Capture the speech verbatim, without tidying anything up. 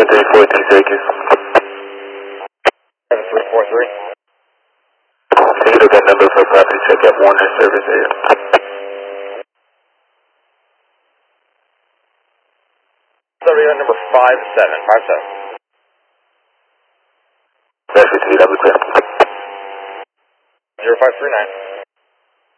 three four three Syracuse. seven three four three. Can you look at number for property check at Warner Service area? Sorry, number five seven, five seven. That's fifty-eight, that was clear. zero five three nine.